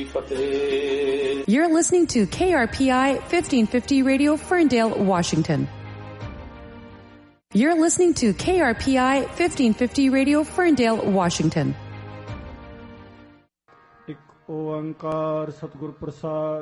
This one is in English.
Fateh. You're listening to KRPI 1550 Radio, Ferndale, Washington. You're listening to KRPI 1550 Radio, Ferndale, Washington. ਇੱਕ ਓੰਕਾਰ ਸਤਿਗੁਰ ਪ੍ਰਸਾਦ।